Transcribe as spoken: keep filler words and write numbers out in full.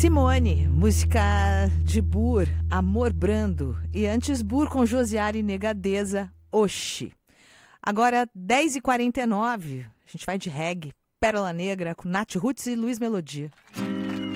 Simone, música de Bur, Amor Brando. E antes Bur com Josiara e Negadeza, Oxi. Agora, dez e quarenta e nove, a gente vai de reggae, Pérola Negra, com Nath Roots e Luiz Melodia.